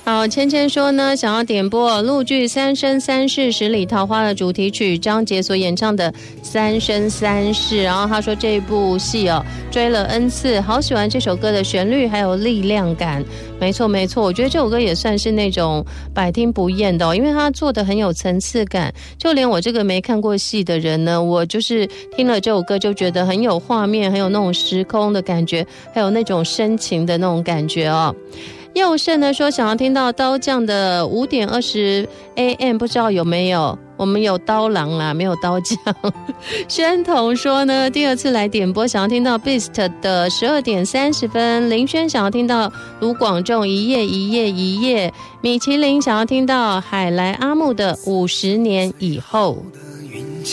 好，芊芊说呢，想要点播陆剧《三生三世十里桃花》的主题曲，张杰所演唱的《三生三世》。然后他说这部戏哦追了 N 次，好喜欢这首歌的旋律还有力量感。没错没错，我觉得这首歌也算是那种百听不厌的哦，因为他做的很有层次感。就连我这个没看过戏的人呢，我就是听了这首歌就觉得很有画面，很有那种时空的感觉，还有那种深情的那种感觉哦。佑胜呢说想要听到刀匠的5点20 AM， 不知道有没有？我们有刀郎啦，没有刀匠。宣彤说呢，第2次来点播，想要听到 Beast 的12点30分。林轩想要听到卢广仲一夜一夜一夜。米其林想要听到海莱阿木的50年以后。